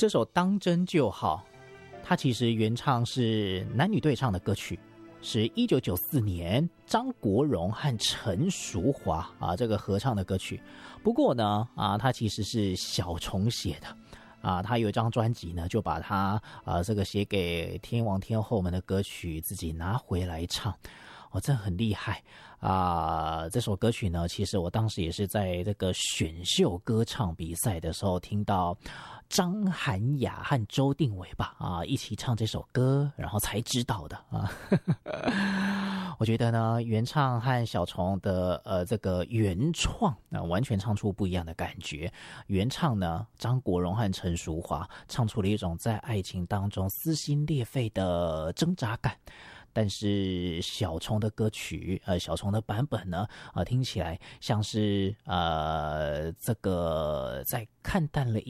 这首《当真就好》，它其实原唱是男女对唱的歌曲，是1994年张国荣和陈淑桦这个合唱的歌曲。不过呢它其实是小虫写的他有一张专辑呢，就把他这个写给天王天后们的歌曲自己拿回来唱。这很厉害这首歌曲呢，其实我当时也是在这个选秀歌唱比赛的时候听到张涵雅和周定伟一起唱这首歌，然后才知道的我觉得呢，原唱和小虫的这个原创完全唱出不一样的感觉。原唱呢，张国荣和陈淑桦唱出了一种在爱情当中撕心裂肺的挣扎感。但是小虫的歌曲小虫的版本呢听起来像是这个在看淡了